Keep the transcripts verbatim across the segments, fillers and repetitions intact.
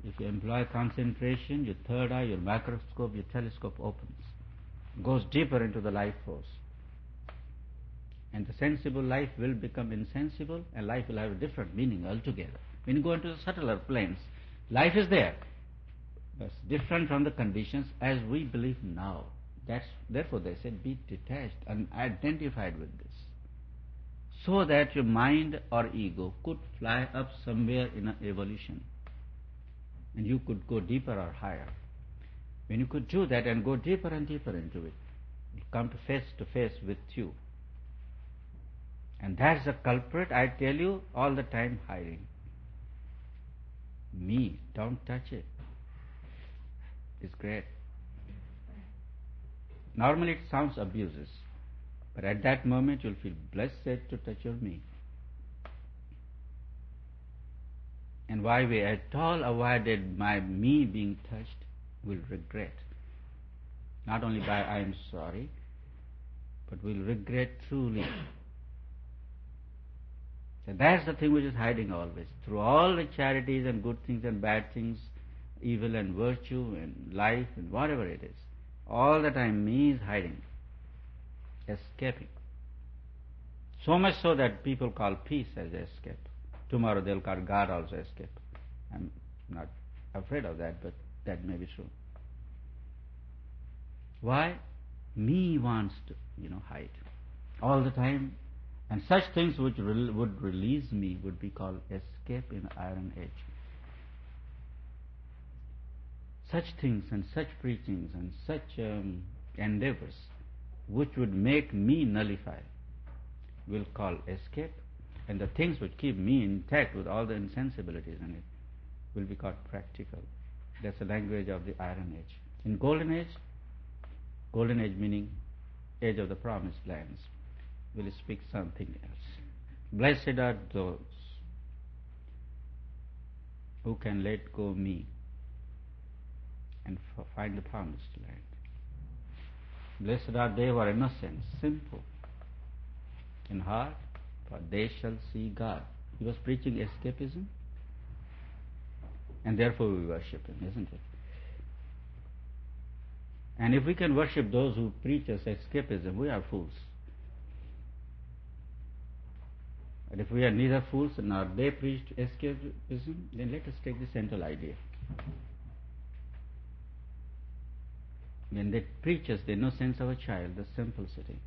If you employ concentration, your third eye, your microscope, your telescope opens, goes deeper into the life force. And the sensible life will become insensible, and life will have a different meaning altogether. When you go into the subtler planes, life is there. That's different from the conditions as we believe now. That's, therefore they said, be detached and identified with this, so that your mind or ego could fly up somewhere in an evolution, and you could go deeper or higher. When you could do that and go deeper and deeper into it, you come to face to face with you. And that's the culprit, I tell you, all the time hiding. Me, don't touch it. It's great. Normally it sounds abuses, but at that moment you'll feel blessed to touch your me. And why we at all avoided my me being touched, we'll regret. Not only by I am sorry, but we'll regret truly. So that's the thing which is hiding always. Through all the charities and good things and bad things, evil and virtue and life and whatever it is, all the time me is hiding, escaping. So much so that people call peace as escape. Tomorrow they'll call God also escape. I'm not afraid of that, but that may be true. Why? Me wants to, you know, hide all the time. And such things which re- would release me would be called escape in Iron Age. Such things and such preachings and such um, endeavors which would make me nullify will call escape, and the things which keep me intact with all the insensibilities in it will be called practical. That's the language of the Iron Age. In Golden Age, Golden Age meaning age of the promised lands, will speak something else. Blessed are those who can let go of me and f- find the promised land. Blessed are they who are innocent, simple in heart, for they shall see God. He was preaching escapism, and therefore we worship him, isn't it? And if we can worship those who preach us escapism, we are fools. And if we are neither fools nor they preached escapism, then let us take the central idea. When they preach us the innocence of a child, the simplicity,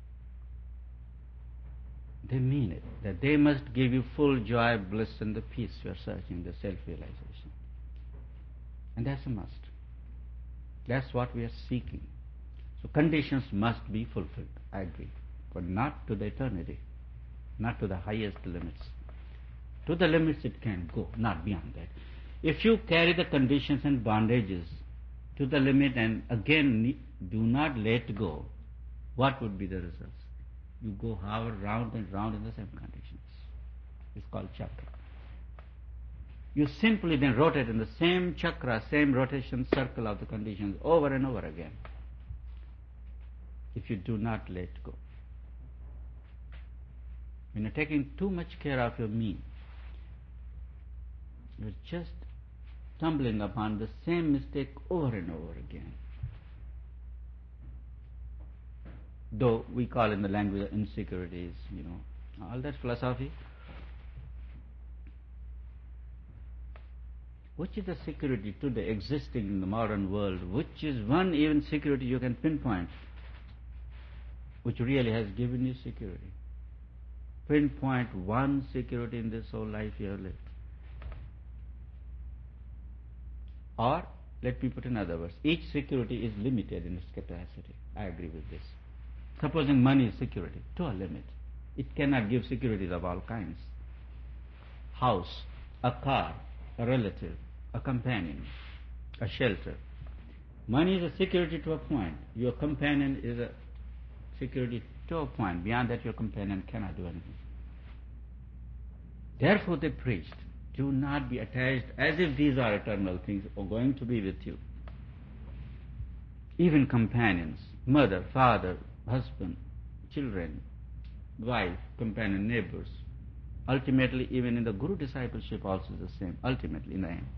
they mean it, that they must give you full joy, bliss, and the peace you are searching, the self-realization. And that's a must. That's what we are seeking. So conditions must be fulfilled, I agree, but not to the eternity, not to the highest limits. To the limits it can go, not beyond that. If you carry the conditions and bondages to the limit and again do not let go, what would be the results? You go hover round and round in the same conditions. It's called chakra. You simply then rotate in the same chakra, same rotation circle of the conditions over and over again, if you do not let go. When you're taking too much care of your me, you're just stumbling upon the same mistake over and over again. Though we call in the language of insecurities, you know, all that philosophy. Which is the security today existing in the modern world? Which is one even security you can pinpoint, which really has given you security? Pinpoint one security in this whole life you have lived. Or, let me put in other words, each security is limited in its capacity. I agree with this. Supposing money is security, to a limit. It cannot give securities of all kinds. House, a car, a relative, a companion, a shelter. Money is a security to a point. Your companion is a security to a point. Beyond that, your companion cannot do anything. Therefore they preached, do not be attached as if these are eternal things or going to be with you. Even companions, mother, father, husband, children, wife, companion, neighbors. Ultimately, even in the Guru discipleship also is the same, ultimately in the end.